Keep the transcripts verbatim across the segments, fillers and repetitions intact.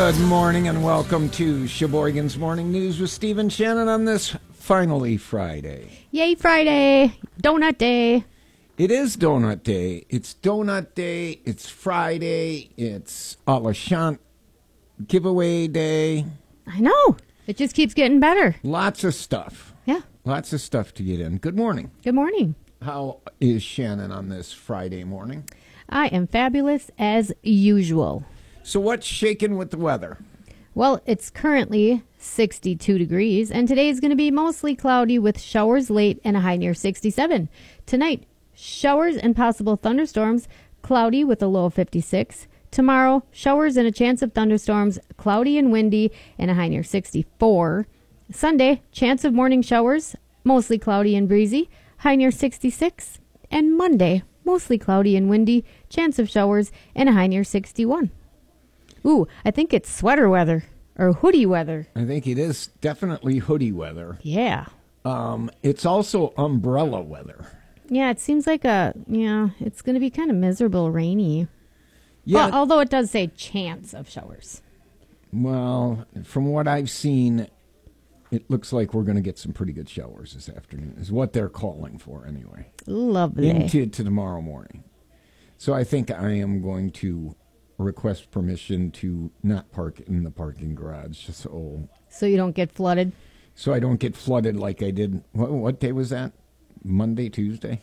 Good morning and welcome to Sheboygan's Morning News with Steve and Shannon on this finally Friday. Yay, Friday. Donut Day. It is Donut Day. It's Donut Day. It's Friday. It's a la Chant giveaway day. I know. It just keeps getting better. Lots of stuff. Yeah. Lots of stuff to get in. Good morning. Good morning. How is Shannon on this Friday morning? I am fabulous as usual. So what's shaking with the weather? Well, it's currently sixty-two degrees, and today is going to be mostly cloudy with showers late and a high near sixty-seven. Tonight, showers and possible thunderstorms, cloudy with a low of fifty-six. Tomorrow, showers and a chance of thunderstorms, cloudy and windy, and a high near sixty-four. Sunday, chance of morning showers, mostly cloudy and breezy, high near sixty-six. And Monday, mostly cloudy and windy, chance of showers, and a high near sixty-one. Ooh, I think it's sweater weather or hoodie weather. I think it is definitely hoodie weather. Yeah. Um, it's also umbrella weather. Yeah, it seems like a, yeah, it's going to be kind of miserable, rainy. Yeah. Well, although it does say chance of showers. Well, from what I've seen, it looks like we're going to get some pretty good showers this afternoon, is what they're calling for anyway. Lovely. Into to tomorrow morning. So I think I am going to request permission to not park in the parking garage, so So you don't get flooded? So I don't get flooded like I did. What, what day was that? Monday, Tuesday?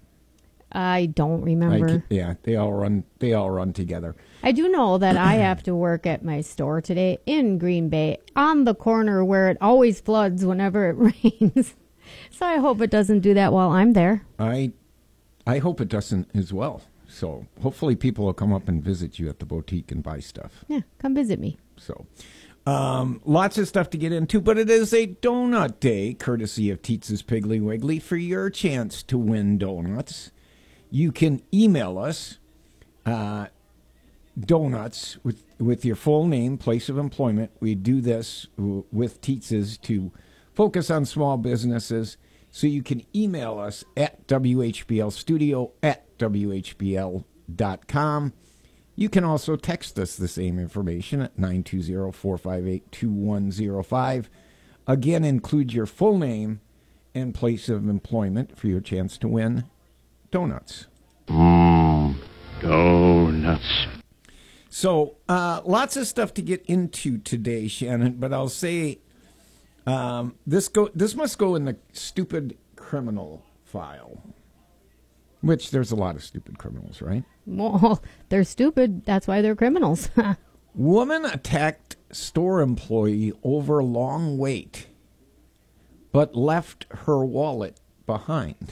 I don't remember. I, yeah, they all run. They all run together. I do know that I have to work at my store today in Green Bay, on the corner where it always floods whenever it rains. So I hope it doesn't do that while I'm there. I, I hope it doesn't as well. So hopefully people will come up and visit you at the boutique and buy stuff. Yeah, come visit me. So um, lots of stuff to get into, but it is a donut day, courtesy of Teetz's Piggly Wiggly. For your chance to win donuts, you can email us uh, donuts with, with your full name, place of employment. We do this w- with Teetz's to focus on small businesses. So you can email us at W H B L studio at W H B L dot com. You can also text us the same information at nine two zero, four five eight, two one zero five. Again, include your full name and place of employment for your chance to win donuts. Mmm, donuts. So, uh, lots of stuff to get into today, Shannon, but I'll say um, this go this must go in the stupid criminal file, which there's a lot of stupid criminals, right? Well, they're stupid. That's why they're criminals. Woman attacked store employee over long wait, but left her wallet behind.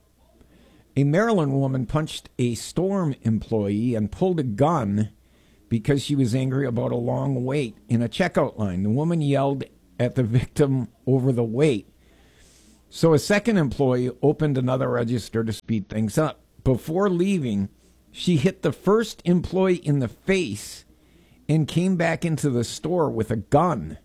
A Maryland woman punched a store employee and pulled a gun because she was angry about a long wait in a checkout line. The woman yelled at the victim over the wait. So a second employee opened another register to speed things up. Before leaving, she hit the first employee in the face and came back into the store with a gun.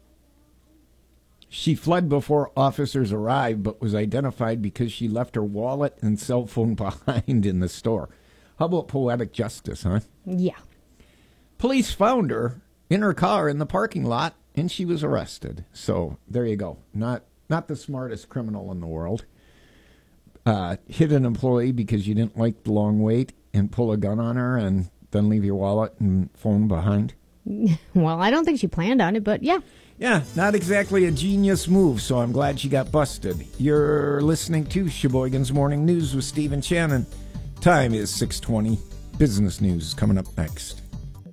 She fled before officers arrived, but was identified because she left her wallet and cell phone behind in the store. How about poetic justice, huh? Yeah. Police found her in her car in the parking lot, and she was arrested. So there you go. Not not the smartest criminal in the world. Uh, hit an employee because you didn't like the long wait and pull a gun on her and then leave your wallet and phone behind. Well, I don't think she planned on it, but yeah. Yeah, not exactly a genius move, so I'm glad she got busted. You're listening to Sheboygan's Morning News with Steve and Shannon. Time is six twenty. Business news is coming up next.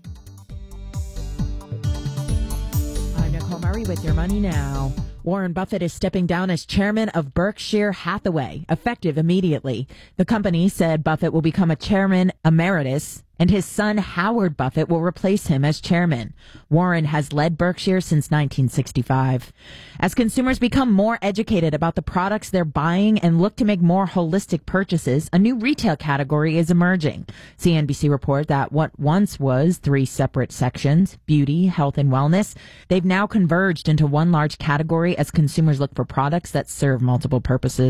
I'm Nicole Murray with Your Money Now. Warren Buffett is stepping down as chairman of Berkshire Hathaway, effective immediately. The company said Buffett will become a chairman emeritus, and his son Howard Buffett will replace him as chairman. Warren has led Berkshire since nineteen sixty-five. As consumers become more educated about the products they're buying and look to make more holistic purchases, a new retail category is emerging. C N B C report that what once was three separate sections, beauty, health, and wellness, they've now converged into one large category as consumers look for products that serve multiple purposes.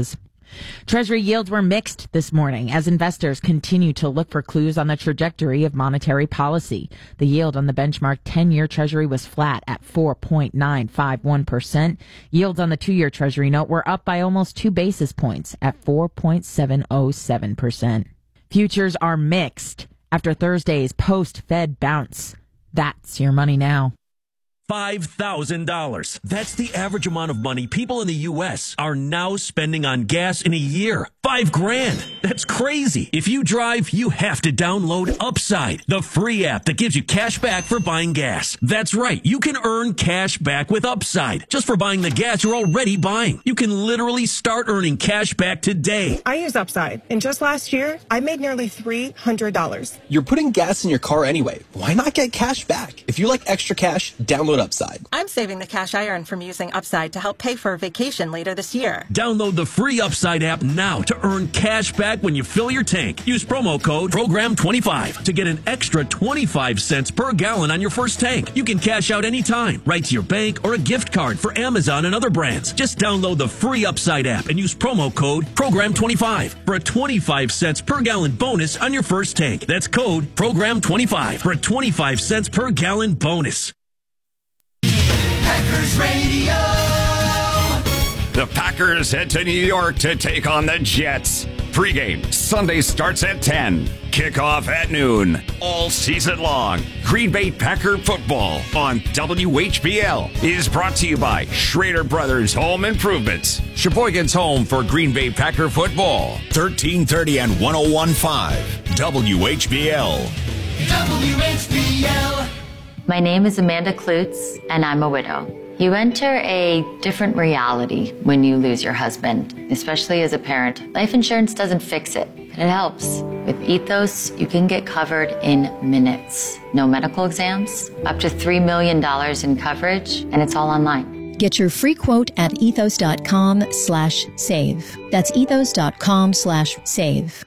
Treasury yields were mixed this morning as investors continue to look for clues on the trajectory of monetary policy. The yield on the benchmark ten-year Treasury was flat at four point nine five one percent. Yields on the two-year Treasury note were up by almost two basis points at four point seven oh seven percent. Futures are mixed after Thursday's post-Fed bounce. That's your money now. five thousand dollars. That's the average amount of money people in the U S are now spending on gas in a year. Five grand. That's crazy. If you drive, you have to download Upside, the free app that gives you cash back for buying gas. That's right. You can earn cash back with Upside just for buying the gas you're already buying. You can literally start earning cash back today. I use Upside, and just last year, I made nearly three hundred dollars. You're putting gas in your car anyway. Why not get cash back? If you like extra cash, download Upside. I'm saving the cash I earn from using Upside to help pay for a vacation later this year. Download the free Upside app now to earn cash back when you fill your tank. Use promo code program twenty-five to get an extra twenty-five cents per gallon on your first tank. You can cash out anytime, right to your bank or a gift card for Amazon and other brands. Just download the free Upside app and use promo code program twenty-five for a twenty-five cents per gallon bonus on your first tank. That's code program twenty-five for a twenty-five cents per gallon bonus. Packers Radio. The Packers head to New York to take on the Jets. Pregame Sunday starts at ten. Kickoff at noon. All season long. Green Bay Packer football on W H B L is brought to you by Schrader Brothers Home Improvements. Sheboygan's home for Green Bay Packer football. thirteen thirty and one oh one point five W H B L. W H B L. My name is Amanda Klutz, and I'm a widow. You enter a different reality when you lose your husband, especially as a parent. Life insurance doesn't fix it, but it helps. With Ethos, you can get covered in minutes. No medical exams, up to three million dollars in coverage, and it's all online. Get your free quote at ethos.com slash save. That's ethos.com slash save.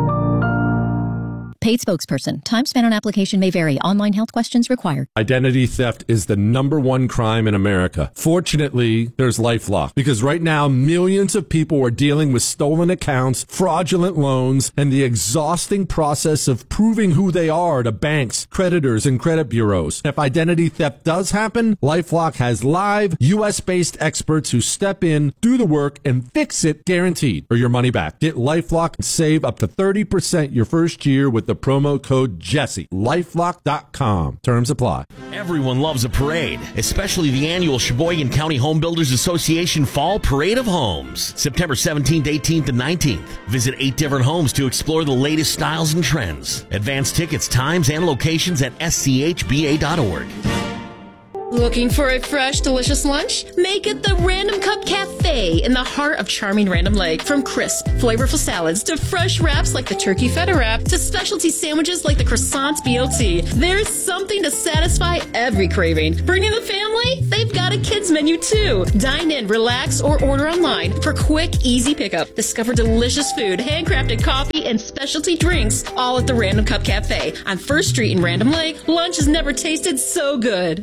Paid spokesperson. Time spent on application may vary. Online health questions required. Identity theft is the number one crime in America. Fortunately, there's LifeLock, because right now millions of people are dealing with stolen accounts, fraudulent loans, and the exhausting process of proving who they are to banks, creditors, and credit bureaus. If identity theft does happen, LifeLock has live U S-based experts who step in, do the work, and fix it guaranteed or your money back. Get LifeLock and save up to thirty percent your first year with the promo code Jesse. LifeLock dot com. Terms apply. Everyone loves a parade, especially the annual Sheboygan County Home Builders Association Fall Parade of Homes. September seventeenth, eighteenth, and nineteenth. Visit eight different homes to explore the latest styles and trends. Advance tickets, times, and locations at S C H B A dot org. Looking for a fresh, delicious lunch? Make it the Random Cup Cafe in the heart of charming Random Lake. From crisp, flavorful salads to fresh wraps like the turkey feta wrap to specialty sandwiches like the croissants B L T, there's something to satisfy every craving. Bring in the family? They've got a kids menu too. Dine in, relax, or order online for quick, easy pickup. Discover delicious food, handcrafted coffee, and specialty drinks all at the Random Cup Cafe on First Street in Random Lake. Lunch has never tasted so good.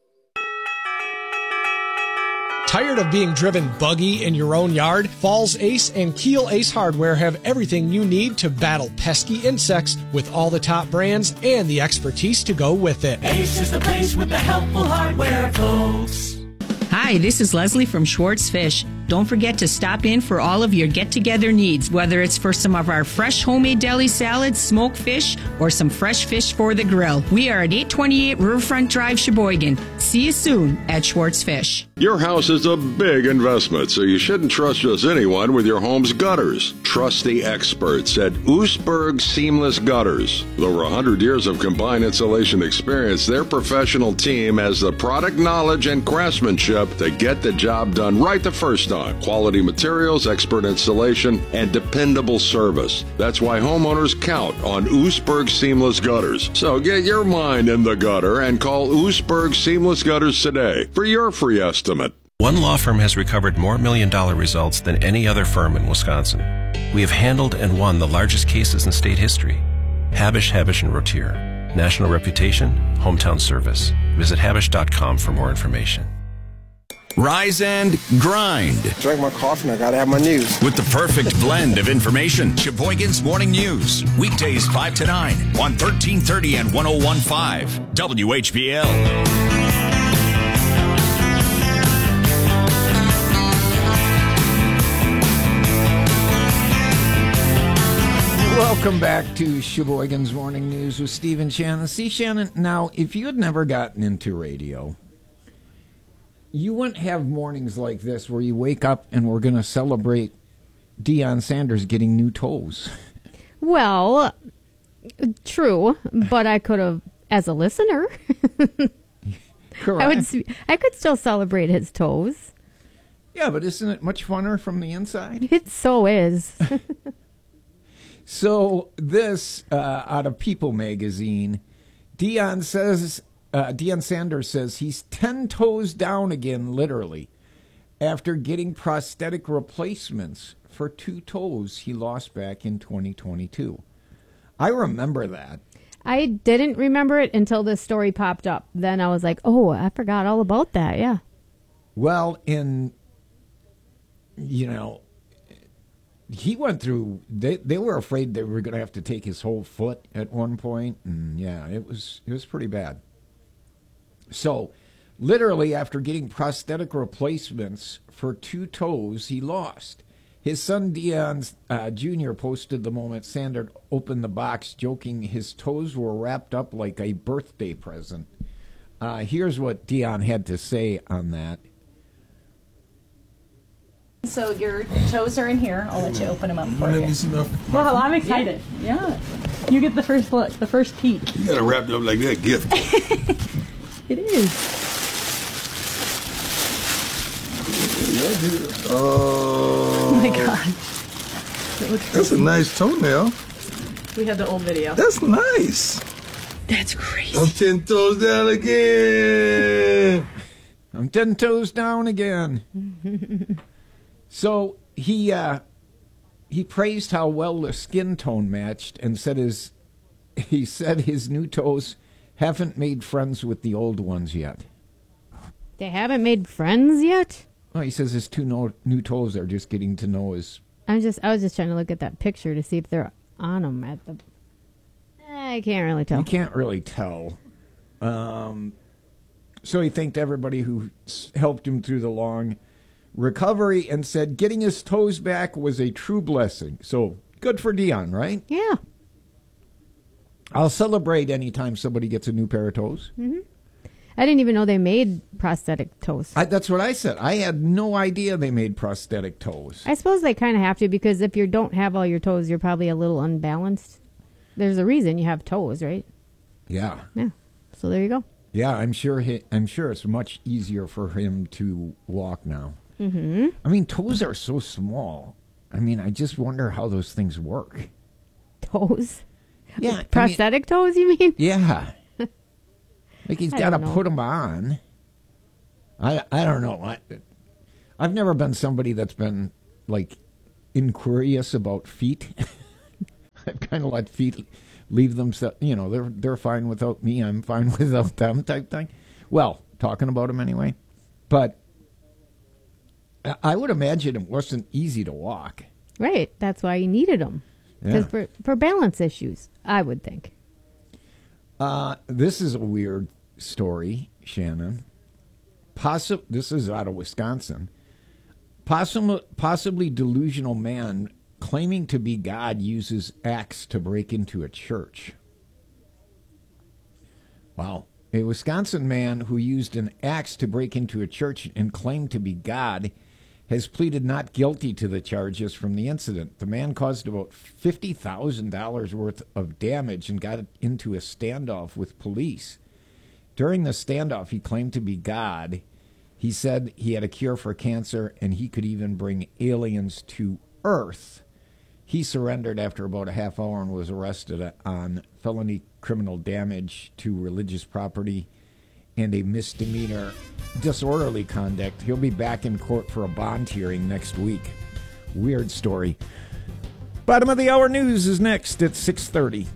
Tired of being driven buggy in your own yard? Falls Ace and Keel Ace Hardware have everything you need to battle pesky insects with all the top brands and the expertise to go with it. Ace is the place with the helpful hardware, folks. Hi, this is Leslie from Schwartz Fish. Don't forget to stop in for all of your get-together needs, whether it's for some of our fresh homemade deli salads, smoked fish, or some fresh fish for the grill. We are at eight twenty-eight Riverfront Drive, Sheboygan. See you soon at Schwartz Fish. Your house is a big investment, so you shouldn't trust just anyone with your home's gutters. Trust the experts at Oostburg Seamless Gutters. With over one hundred years of combined installation experience, their professional team has the product knowledge and craftsmanship to get the job done right the first time. Quality materials, expert installation, and dependable service. That's why homeowners count on Oostburg Seamless Gutters. So get your mind in the gutter and call Oostburg Seamless Gutters today for your free estimate. One law firm has recovered more million-dollar results than any other firm in Wisconsin. We have handled and won the largest cases in state history. Habish, Habish and Rotier. National reputation, hometown service. Visit habish dot com for more information. Rise and grind. Drink my coffee and I gotta have my news. With the perfect blend of information. Sheboygan's Morning News. Weekdays five to nine on thirteen thirty and one oh one point five W H B L. Welcome back to Sheboygan's Morning News with Steve and Shannon. See, Shannon, now, if you had never gotten into radio, you wouldn't have mornings like this where you wake up and we're going to celebrate Deion Sanders getting new toes. Well, true, but I could have, as a listener, Correct. I would, I could still celebrate his toes. Yeah, but isn't it much funner from the inside? It so is. So this, uh, out of People magazine, Deion says, uh, Deion Sanders says he's ten toes down again, literally, after getting prosthetic replacements for two toes he lost back in twenty twenty-two. I remember that. I didn't remember it until this story popped up. Then I was like, oh, I forgot all about that, yeah. Well, in, you know, he went through, they they were afraid they were going to have to take his whole foot at one point, and yeah, it was it was pretty bad. So, literally, after getting prosthetic replacements for two toes, he lost. His son Deion uh, Junior posted the moment Sanders opened the box, joking his toes were wrapped up like a birthday present. Uh, here's what Deion had to say on that. So your toes are in here. I'll let you open them up for Let you. me see my- Well, I'm excited. Yeah. You get the first look, the first peek. You gotta wrap it up like that gift. It is. Oh, Oh my gosh. It looks that's a crazy. nice toenail. We had the old video. That's nice. That's crazy. I'm ten toes down again. I'm ten toes down again. So he uh, he praised how well the skin tone matched and said his he said his new toes haven't made friends with the old ones yet. They haven't made friends yet? Well, he says his two no, new toes are just getting to know his. I'm just I was just trying to look at that picture to see if they're on them at the. I can't really tell. You can't really tell. Um, so he thanked everybody who s- helped him through the long recovery and said getting his toes back was a true blessing. So good for Deion, right? Yeah. I'll celebrate anytime somebody gets a new pair of toes. hmm I didn't even know they made prosthetic toes. I, that's what I said. I had no idea they made prosthetic toes. I suppose they kind of have to because if you don't have all your toes, you're probably a little unbalanced. There's a reason you have toes, right? Yeah. Yeah. So there you go. Yeah, I'm sure. He, I'm sure it's much easier for him to walk now. Mm-hmm. I mean, toes are so small. I mean, I just wonder how those things work. Toes? Yeah. Prosthetic I mean, toes, you mean? Yeah. Like he's I got to don't know. put them on. I I don't know. I, I've never been somebody that's been like incurious about feet. I've kind of let feet leave themselves. You know, they're they're fine without me. I'm fine without them, type thing. Well, talking about them anyway. But I- I would imagine it wasn't easy to walk. Right. That's why you needed them. Because Yeah. for, for balance issues, I would think. Uh, this is a weird story, Shannon. Possi- this is out of Wisconsin. Possibly, possibly delusional man claiming to be God uses axe to break into a church. Wow. A Wisconsin man who used an axe to break into a church and claimed to be God has pleaded not guilty to the charges from the incident. The man caused about fifty thousand dollars worth of damage and got into a standoff with police. During the standoff, he claimed to be God. He said he had a cure for cancer and he could even bring aliens to Earth. He surrendered after about a half hour and was arrested on felony criminal damage to religious property and a misdemeanor disorderly conduct. He'll be back in court for a bond hearing next week. Weird story. Bottom of the hour news is next at six thirty.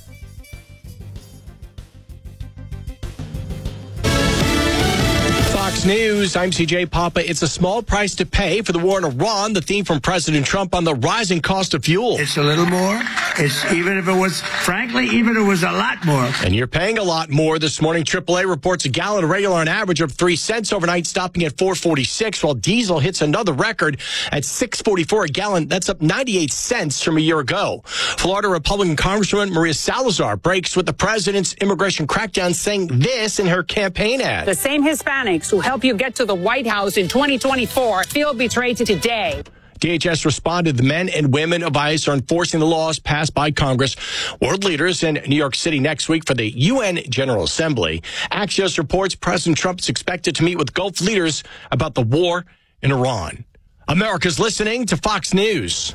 Fox Fox News, I'm C J Papa. It's a small price to pay for the war in Iran, the theme from President Trump on the rising cost of fuel. It's a little more. It's even if it was, frankly, even if it was a lot more. And you're paying a lot more this morning. triple A reports a gallon of regular on average of three cents overnight, stopping at four forty-six, while diesel hits another record at six forty-four a gallon. That's up ninety-eight cents from a year ago. Florida Republican Congresswoman Maria Salazar breaks with the president's immigration crackdown, saying this in her campaign ad. The same Hispanics who help you get to the White House in twenty twenty-four feel betrayed today. D H S responded the men and women of ICE are enforcing the laws passed by Congress. World leaders in New York City next week for the U N General Assembly. Axios reports President Trump is expected to meet with Gulf leaders about the war in Iran. America's listening to Fox News.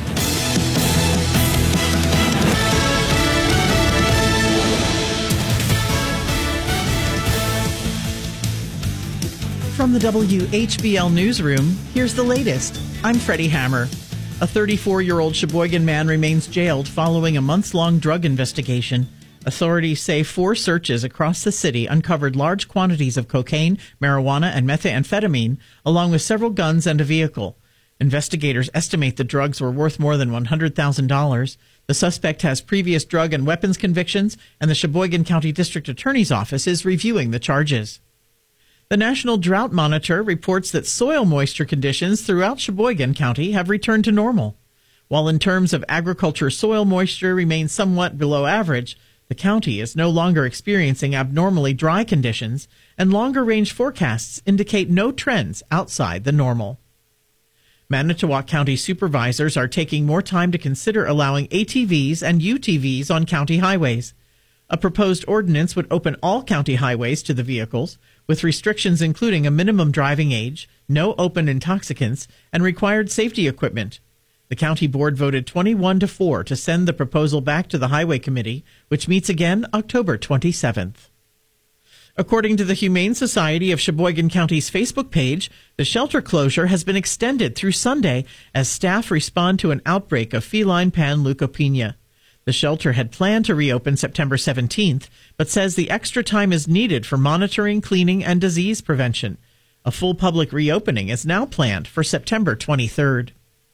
From the W H B L newsroom, here's the latest. I'm Freddie Hammer. A thirty-four-year-old Sheboygan man remains jailed following a months-long drug investigation. Authorities say four searches across the city uncovered large quantities of cocaine, marijuana, and methamphetamine, along with several guns and a vehicle. Investigators estimate the drugs were worth more than one hundred thousand dollars. The suspect has previous drug and weapons convictions, and the Sheboygan County District Attorney's Office is reviewing the charges. The National Drought Monitor reports that soil moisture conditions throughout Sheboygan County have returned to normal. While in terms of agriculture, soil moisture remains somewhat below average, the county is no longer experiencing abnormally dry conditions, and longer-range forecasts indicate no trends outside the normal. Manitowoc County supervisors are taking more time to consider allowing A T Vs and U T Vs on county highways. A proposed ordinance would open all county highways to the vehicles, with restrictions including a minimum driving age, no open intoxicants, and required safety equipment. The county board voted twenty-one to four to send the proposal back to the Highway Committee, which meets again October twenty-seventh. According to the Humane Society of Sheboygan County's Facebook page, the shelter closure has been extended through Sunday as staff respond to an outbreak of feline panleukopenia. The shelter had planned to reopen September seventeenth, but says the extra time is needed for monitoring, cleaning, and disease prevention. A full public reopening is now planned for September twenty-third.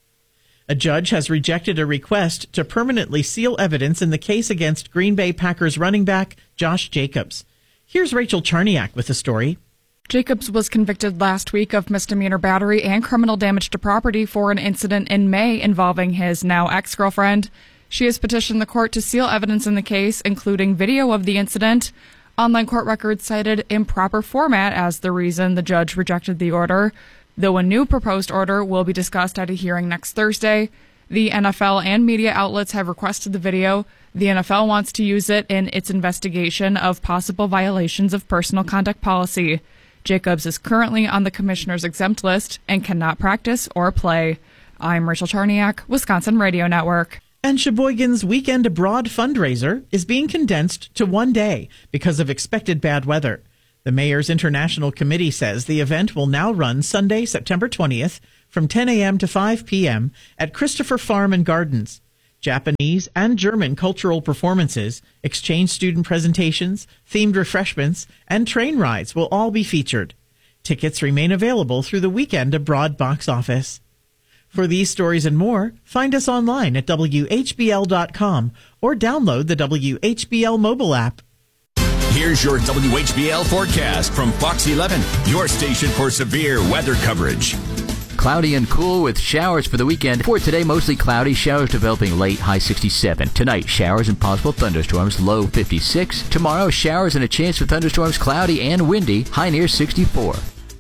A judge has rejected a request to permanently seal evidence in the case against Green Bay Packers running back Josh Jacobs. Here's Rachel Charniak with the story. Jacobs was convicted last week of misdemeanor battery and criminal damage to property for an incident in May involving his now ex-girlfriend. She has petitioned the court to seal evidence in the case, including video of the incident. Online court records cited improper format as the reason the judge rejected the order. Though a new proposed order will be discussed at a hearing next Thursday, the N F L and media outlets have requested the video. The N F L wants to use it in its investigation of possible violations of personal conduct policy. Jacobs is currently on the commissioner's exempt list and cannot practice or play. I'm Rachel Charniak, Wisconsin Radio Network. And Sheboygan's Weekend Abroad fundraiser is being condensed to one day because of expected bad weather. The Mayor's International Committee says the event will now run Sunday, September twentieth from ten a.m. to five p.m. at Christopher Farm and Gardens. Japanese and German cultural performances, exchange student presentations, themed refreshments, and train rides will all be featured. Tickets remain available through the Weekend Abroad box office. For these stories and more, find us online at W H B L dot com or download the W H B L mobile app. Here's your W H B L forecast from Fox eleven, your station for severe weather coverage. Cloudy and cool with showers for the weekend. For today, mostly cloudy, showers developing late, high sixty-seven. Tonight, showers and possible thunderstorms, low fifty-six. Tomorrow, showers and a chance for thunderstorms, cloudy and windy, high near sixty-four.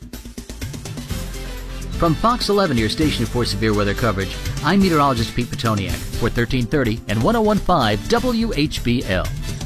From Fox eleven, your station for severe weather coverage, I'm meteorologist Pete Petoniak for thirteen thirty and one oh one point five W H B L.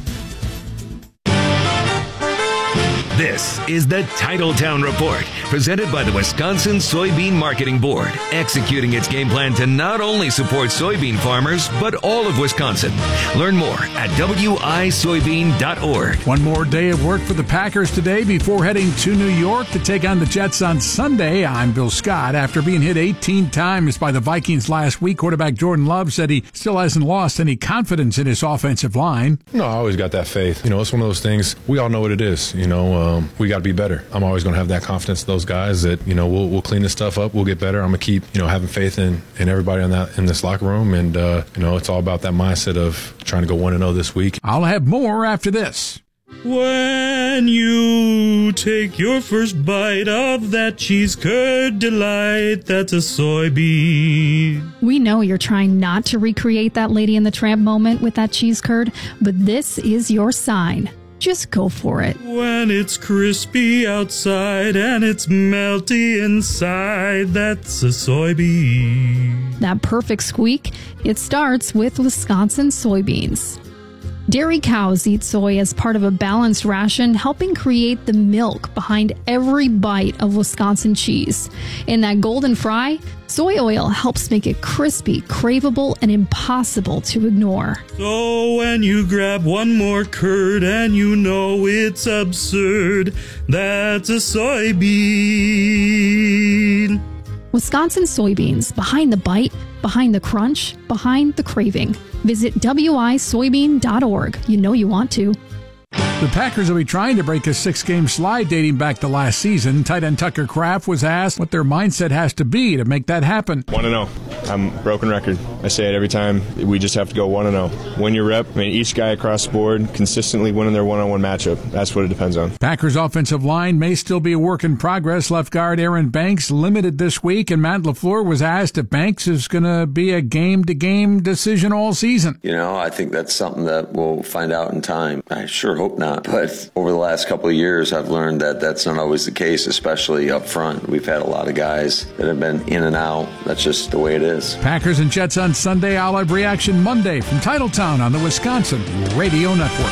This is the Titletown Report, presented by the Wisconsin Soybean Marketing Board, executing its game plan to not only support soybean farmers, but all of Wisconsin. Learn more at W I soybean dot org. One more day of work for the Packers today before heading to New York to take on the Jets on Sunday. I'm Bill Scott. After being hit eighteen times by the Vikings last week, quarterback Jordan Love said he still hasn't lost any confidence in his offensive line. No, I always got that faith. You know, it's one of those things, we all know what it is, you know, um, we got to be better. I'm always going to have that confidence in those guys that, you know, we'll, we'll clean this stuff up. We'll get better. I'm going to keep, you know, having faith in, in everybody on that, in this locker room. And, uh, you know, it's all about that mindset of trying to go one and oh this week. I'll have more after this. When you take your first bite of that cheese curd delight, that's a soybean. We know you're trying not to recreate that Lady and the Tramp moment with that cheese curd, but this is your sign. Just go for it. When it's crispy outside and it's melty inside, that's a soybean. That perfect squeak, it starts with Wisconsin soybeans. Dairy cows eat soy as part of a balanced ration, helping create the milk behind every bite of Wisconsin cheese. In that golden fry, soy oil helps make it crispy, craveable, and impossible to ignore. So when you grab one more curd and you know it's absurd, that's a soybean. Wisconsin soybeans, behind the bite, behind the crunch, behind the craving. Visit W I soybean dot org. You know you want to. The Packers will be trying to break a six-game slide dating back to last season. Tight end Tucker Kraft was asked what their mindset has to be to make that happen. one and oh. I'm broken record. I say it every time. We just have to go one and oh. Win your rep. I mean, each guy across the board consistently winning their one-on-one matchup. That's what it depends on. Packers offensive line may still be a work in progress. Left guard Aaron Banks limited this week, and Matt LaFleur was asked if Banks is going to be a game-to-game decision all season. You know, I think that's something that we'll find out in time. I sure hope not. But over the last couple of years, I've learned that that's not always the case, especially up front. We've had a lot of guys that have been in and out. That's just the way it is. Packers and Jets on Sunday. I'll have reaction Monday from Titletown on the Wisconsin Radio Network.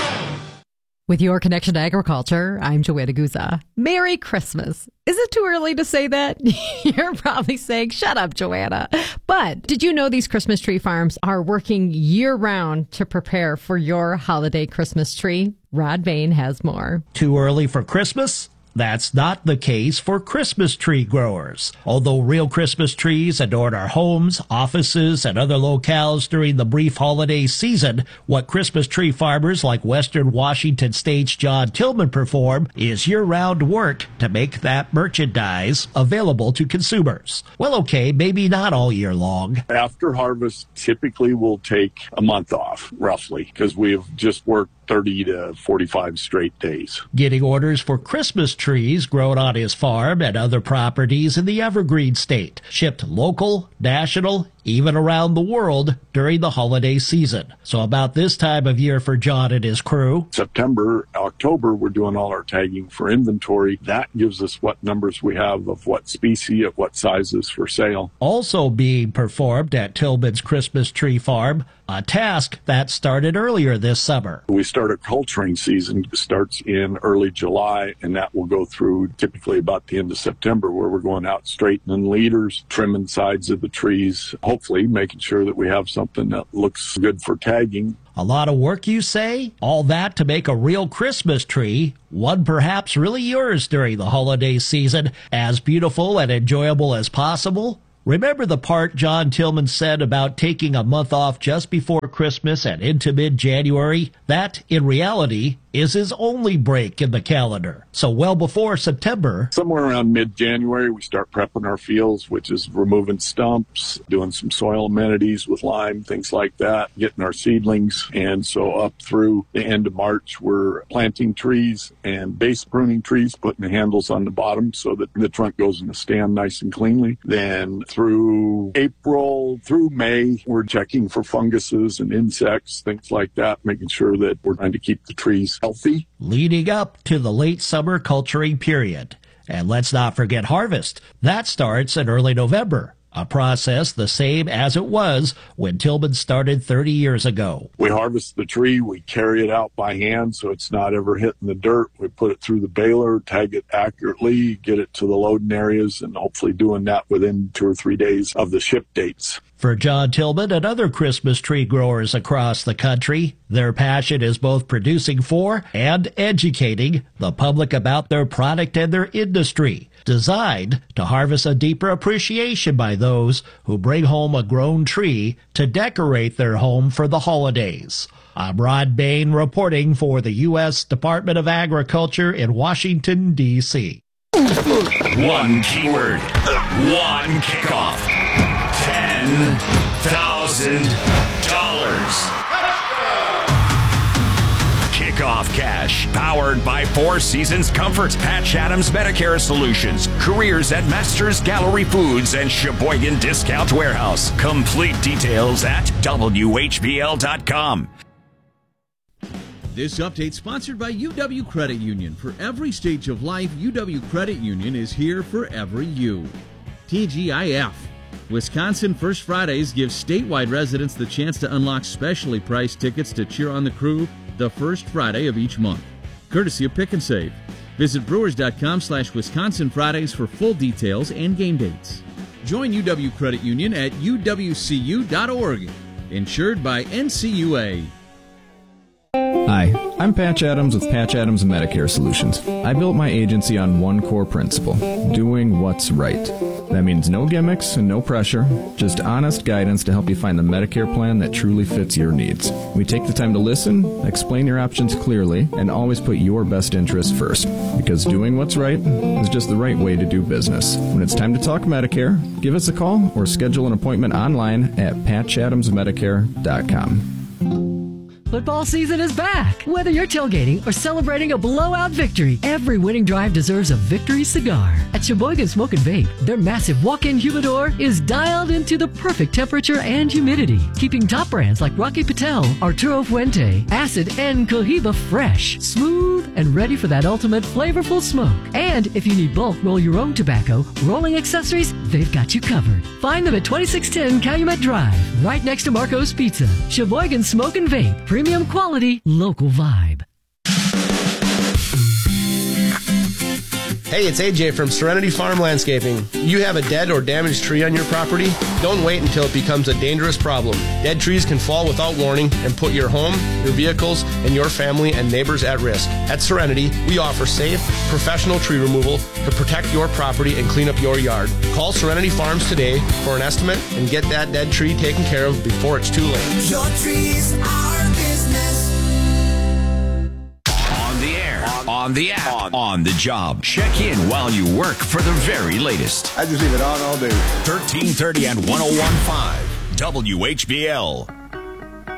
With your connection to agriculture, I'm Joanna Guza. Merry Christmas. Is it too early to say that? You're probably saying, shut up, Joanna. But did you know these Christmas tree farms are working year-round to prepare for your holiday Christmas tree? Rod Bain has more. Too early for Christmas? That's not the case for Christmas tree growers. Although real Christmas trees adorn our homes, offices, and other locales during the brief holiday season, what Christmas tree farmers like Western Washington State's John Tillman perform is year-round work to make that merchandise available to consumers. Well, okay, maybe not all year long. After harvest, typically we'll take a month off, roughly, because we've just worked thirty to forty-five straight days. Getting orders for Christmas trees grown on his farm and other properties in the Evergreen State, shipped local, national, even around the world during the holiday season. So about this time of year for John and his crew. September, October, we're doing all our tagging for inventory. That gives us what numbers we have of what species, of what sizes for sale. Also being performed at Tillman's Christmas Tree Farm, a task that started earlier this summer. We start a culturing season. It starts in early July, and that will go through typically about the end of September, where we're going out straightening leaders, trimming sides of the trees, hopefully making sure that we have something that looks good for tagging. A lot of work, you say? All that to make a real Christmas tree, one perhaps really yours during the holiday season, as beautiful and enjoyable as possible? Remember the part John Tillman said about taking a month off just before Christmas and into mid-January? That, in reality, is his only break in the calendar. So well before September. Somewhere around mid-January, we start prepping our fields, which is removing stumps, doing some soil amenities with lime, things like that, getting our seedlings. And so up through the end of March, we're planting trees and base pruning trees, putting the handles on the bottom so that the trunk goes in the stand nice and cleanly. Then through April, through May, we're checking for funguses and insects, things like that, making sure that we're trying to keep the trees healthy. Leading up to the late summer culturing period. And let's not forget harvest. That starts in early November. A process the same as it was when Tillman started thirty years ago. We harvest the tree, we carry it out by hand so it's not ever hitting the dirt. We put it through the baler, tag it accurately, get it to the loading areas, and hopefully doing that within two or three days of the ship dates. For John Tillman and other Christmas tree growers across the country, their passion is both producing for and educating the public about their product and their industry, designed to harvest a deeper appreciation by those who bring home a grown tree to decorate their home for the holidays. I'm Rod Bain reporting for the U S Department of Agriculture in Washington, D C One keyword, one kickoff, ten thousand dollars. Kickoff Cash, powered by Four Seasons Comfort, Patch Adams Medicare Solutions, careers at Masters Gallery Foods, and Sheboygan Discount Warehouse. Complete details at W H B L dot com. This update sponsored by U W Credit Union. For every stage of life, U W Credit Union is here for every you. T G I F. Wisconsin First Fridays gives statewide residents the chance to unlock specially priced tickets to cheer on the crew the first Friday of each month, courtesy of Pick and Save. Visit brewers.com slash Wisconsin Fridays for full details and game dates. Join U W Credit Union at U W C U dot org. Insured by N C U A. Hi, I'm Patch Adams with Patch Adams Medicare Solutions. I built my agency on one core principle, doing what's right. That means no gimmicks and no pressure, just honest guidance to help you find the Medicare plan that truly fits your needs. We take the time to listen, explain your options clearly, and always put your best interests first. Because doing what's right is just the right way to do business. When it's time to talk Medicare, give us a call or schedule an appointment online at patch adams medicare dot com. Football season is back. Whether you're tailgating or celebrating a blowout victory, every winning drive deserves a victory cigar. At Sheboygan Smoke and Vape, their massive walk-in humidor is dialed into the perfect temperature and humidity, keeping top brands like Rocky Patel, Arturo Fuente, Acid, and Cohiba fresh, smooth, and ready for that ultimate flavorful smoke. And if you need bulk roll your own tobacco, rolling accessories, they've got you covered. Find them at twenty-six ten Calumet Drive, right next to Marco's Pizza. Sheboygan Smoke and Vape, premium quality, local vibe. Hey, it's A J from Serenity Farm Landscaping. You have a dead or damaged tree on your property? Don't wait until it becomes a dangerous problem. Dead trees can fall without warning and put your home, your vehicles, and your family and neighbors at risk. At Serenity, we offer safe, professional tree removal to protect your property and clean up your yard. Call Serenity Farms today for an estimate and get that dead tree taken care of before it's too late. Your trees are business. On the air, on the app, on the job. Check in while you work for the very latest. I just leave it on all day. thirteen thirty and one oh one point five W H B L.